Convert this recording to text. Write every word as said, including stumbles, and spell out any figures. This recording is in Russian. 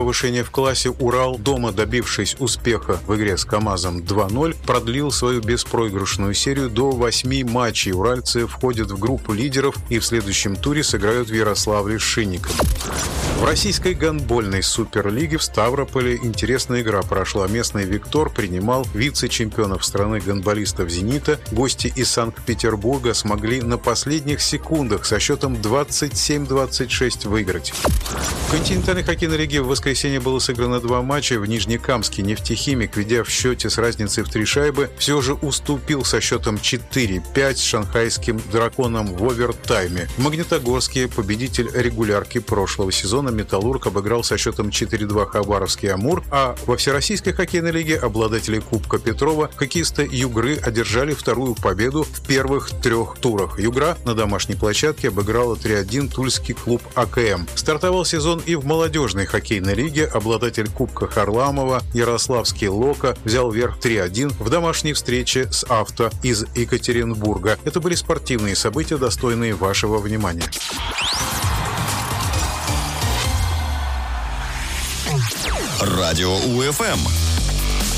повышения в классе Урал, дома добившись успеха в игре с КамАЗом два ноль, продлил свою беспроигрышную серию до восьми матчей. Уральцы входят в группу лидеров и в следующем туре сыграют в Ярославле с Шинником. В российской гандбольной суперлиге в Ставрополе интересная игра прошла. Местный «Виктор» принимал вице-чемпионов страны гандболистов «Зенита». Гости из Санкт-Петербурга смогли на последних секундах со счетом двадцать семь двадцать шесть выиграть. В континентальной хоккейной лиге в воскресенье было сыграно два матча. В Нижнекамске «Нефтехимик», ведя в счете с разницей в три шайбы, все же уступил со счетом четыре пять шанхайским «Драконам» в овертайме. В Магнитогорске победитель регулярки прошлого сезона «Металлург» обыграл со счетом четыре два хабаровский «Амур», а во Всероссийской хоккейной лиге обладатели Кубка Петрова хоккеисты «Югры» одержали вторую победу в первых трех турах. «Югра» на домашней площадке обыграла три один тульский клуб «АКМ». Стартовал сезон и в молодежной хоккейной лиге. Обладатель Кубка Харламова Ярославский «Лока» взял верх три один в домашней встрече с «Авто» из Екатеринбурга. Это были спортивные события, достойные вашего внимания. Радио УФМ.